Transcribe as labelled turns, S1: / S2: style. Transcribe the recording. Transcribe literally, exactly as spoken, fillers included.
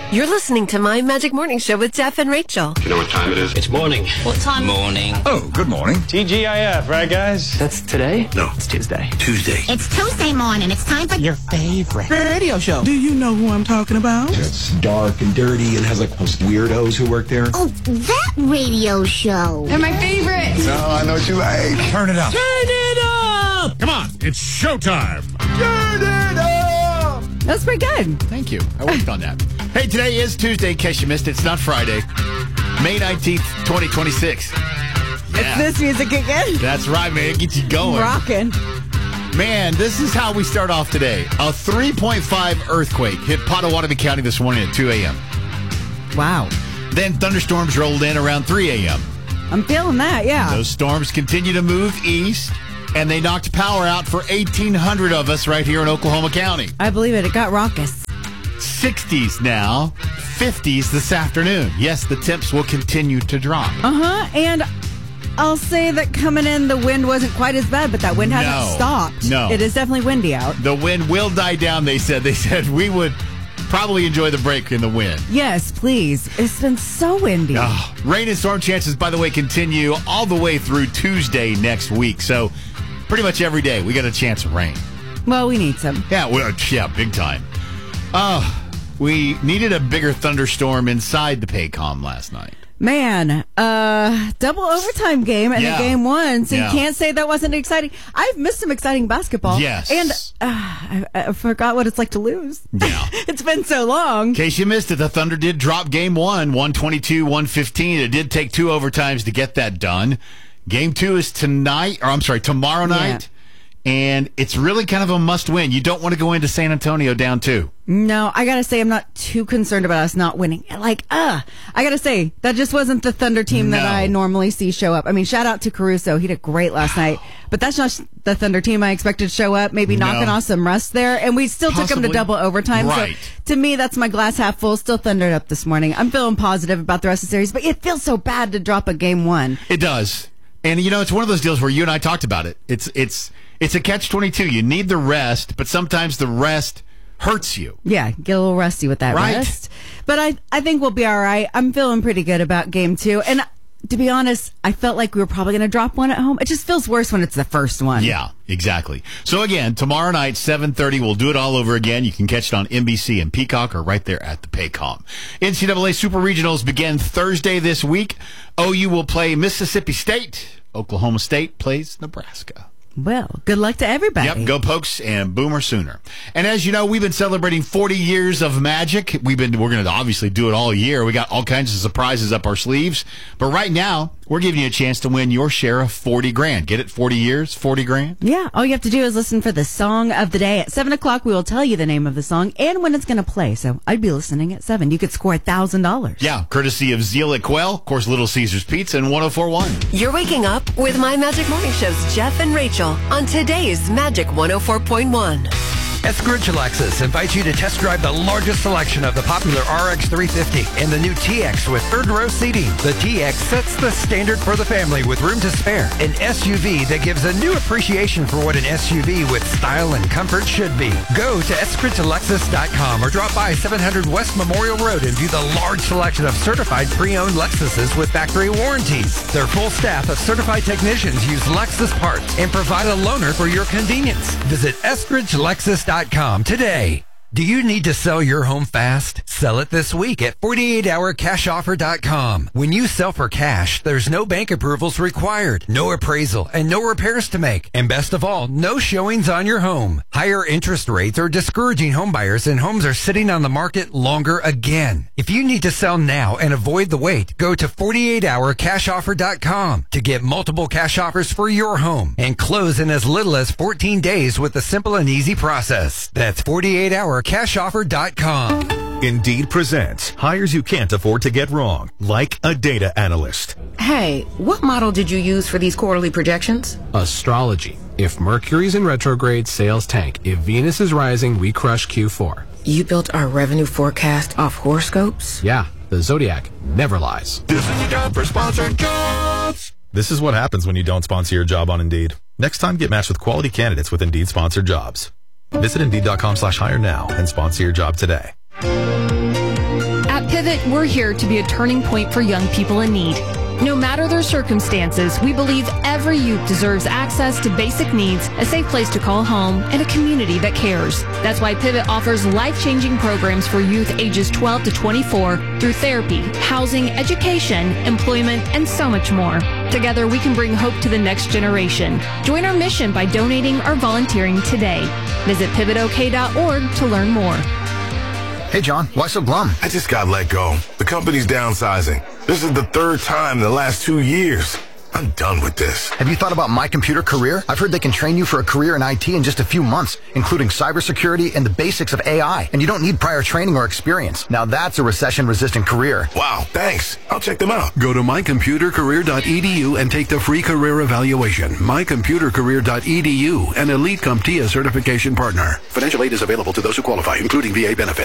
S1: You're listening to My Magic Morning Show with Jeff and Rachel.
S2: You know what time it is?
S3: It's morning.
S4: What time?
S3: Morning.
S5: Oh, good morning.
S6: T G I F, right, guys?
S3: That's today?
S2: No.
S3: It's Tuesday.
S2: Tuesday.
S7: It's Tuesday morning. It's time for
S4: Your favorite radio show.
S8: Do you know who I'm talking about?
S9: It's dark and dirty and has like those weirdos who work there.
S7: Oh, that radio show.
S10: They're my favorite.
S9: No, I know what you like.
S5: Turn it up.
S8: Turn it up!
S5: Come on, it's showtime.
S9: Turn it up!
S10: That's pretty good.
S5: Thank you. I worked on that. Hey, today is Tuesday, in case you missed it. It's not Friday. May nineteenth, twenty twenty-six. Yeah.
S10: This music again.
S5: That's right, man. It gets you going.
S10: Rocking.
S5: Man, this is how we start off today. A three point five earthquake hit Pottawatomie County this morning at two a.m.
S10: Wow.
S5: Then thunderstorms rolled in around three a.m.
S10: I'm feeling that, yeah.
S5: Those storms continue to move east, and they knocked power out for eighteen hundred of us right here in Oklahoma County.
S10: I believe it. It got raucous.
S5: sixties now, fifties this afternoon. Yes, the temps will continue to drop.
S10: Uh-huh. And I'll say that coming in, the wind wasn't quite as bad, but that wind hasn't
S5: No.
S10: stopped.
S5: No.
S10: It is definitely windy out.
S5: The wind will die down, they said. They said we would probably enjoy the break in the wind.
S10: Yes, please. It's been so windy.
S5: Oh, rain and storm chances, by the way, continue all the way through Tuesday next week. So pretty much every day we got a chance of rain.
S10: Well, we need some.
S5: Yeah, well, yeah, big time. Oh, we needed a bigger thunderstorm inside the Paycom last night.
S10: Man, uh, double overtime game and
S5: Yeah.
S10: a game one, so
S5: Yeah.
S10: you can't say that wasn't exciting. I've missed some exciting basketball.
S5: Yes.
S10: And uh, I, I forgot what it's like to lose.
S5: Yeah.
S10: It's been so long.
S5: In case you missed it, the Thunder did drop game one, one twenty-two one fifteen. It did take two overtimes to get that done. Game two is tonight, or I'm sorry, tomorrow night. And it's really kind of a must win. You don't want to go into San Antonio down two.
S10: No, I gotta say, I'm not too concerned about us not winning. Like, uh, I gotta say, that just wasn't the Thunder team that
S5: No.
S10: I normally see show up. I mean, shout out to Caruso. He did great last night. But that's not the Thunder team I expected to show up, maybe
S5: No.
S10: knocking off some rust there. And we still took them to
S5: Possibly.
S10: double overtime.
S5: Right.
S10: So to me, that's my glass half full. Still thundered up this morning. I'm feeling positive about the rest of the series, but it feels so bad to drop a game one.
S5: It does. And, you know, it's one of those deals where you and I talked about it. It's it's it's a catch twenty-two. You need the rest, but sometimes the rest hurts you.
S10: Yeah, get a little rusty with that
S5: Right.
S10: rest. But I, I think we'll be all right. I'm feeling pretty good about game two. And to be honest, I felt like we were probably going to drop one at home. It just feels worse when it's the first one.
S5: Yeah, exactly. So again, tomorrow night, seven thirty, we'll do it all over again. You can catch it on N B C and Peacock or right there at the Paycom. N C double A Super Regionals begin Thursday this week. O U will play Mississippi State. Oklahoma State plays Nebraska.
S10: Well, good luck to everybody.
S5: Yep, go Pokes and Boomer Sooner. And as you know, we've been celebrating forty years of Magic. We've been we're going to obviously do it all year. We got all kinds of surprises up our sleeves. But right now, we're giving you a chance to win your share of forty grand. Get it? forty years, forty grand.
S10: Yeah, all you have to do is listen for the song of the day. At seven o'clock, we will tell you the name of the song and when it's going to play. So I'd be listening at seven. You could score one thousand dollars.
S5: Yeah, courtesy of Zeal at Quail, of course, Little Caesars Pizza, and one oh four point one.
S1: You're waking up with My Magic Morning Show's Jeff and Rachel on today's Magic one oh four point one.
S11: Eskridge Lexus invites you to test drive the largest selection of the popular R X three fifty and the new T X with third row seating. The T X sets the standard for the family with room to spare. An S U V that gives a new appreciation for what an S U V with style and comfort should be. Go to eskridge lexus dot com or drop by seven hundred West Memorial Road and view the large selection of certified pre-owned Lexuses with factory warranties. Their full staff of certified technicians use Lexus parts and provide a loaner for your convenience. Visit eskridge lexus dot com today. Do you need to sell your home fast? Sell it this week at forty-eight hour cash offer dot com. When you sell for cash, there's no bank approvals required, no appraisal, and no repairs to make. And best of all, no showings on your home. Higher interest rates are discouraging home buyers, and homes are sitting on the market longer again. If you need to sell now and avoid the wait, go to forty-eight hour cash offer dot com to get multiple cash offers for your home and close in as little as fourteen days with a simple and easy process. That's forty-eight hour cash offer dot com.
S12: Indeed presents hires you can't afford to get wrong, like a data analyst.
S13: Hey, what model did you use for these quarterly projections?
S14: Astrology. If Mercury's in retrograde, sales tank. If Venus is rising, we crush Q four.
S13: You built our revenue forecast off horoscopes?
S14: Yeah, the Zodiac never lies.
S12: This is your job for sponsored jobs. This is what happens when you don't sponsor your job on Indeed. Next time, get matched with quality candidates with Indeed sponsored jobs. Visit Indeed dot com slash hire now and sponsor your job today.
S2: Pivot, we're here to be a turning point for young people in need. No matter their circumstances, we believe every youth deserves access to basic needs, a safe place to call home, and a community that cares. That's why Pivot offers life-changing programs for youth ages twelve to twenty-four through therapy, housing, education, employment, and so much more. Together, we can bring hope to the next generation. Join our mission by donating or volunteering today. Visit pivot o k dot org to learn more.
S3: Hey, John, why so glum?
S15: I just got let go. The company's downsizing. This is the third time in the last two years. I'm done with this.
S3: Have you thought about My Computer Career? I've heard they can train you for a career in I T in just a few months, including cybersecurity and the basics of A I. And you don't need prior training or experience. Now that's a recession-resistant career.
S15: Wow, thanks. I'll check them out.
S16: Go to my computer career dot e d u and take the free career evaluation. my computer career dot e d u, an Elite CompTIA certification partner. Financial aid is available to those who qualify, including V A benefits.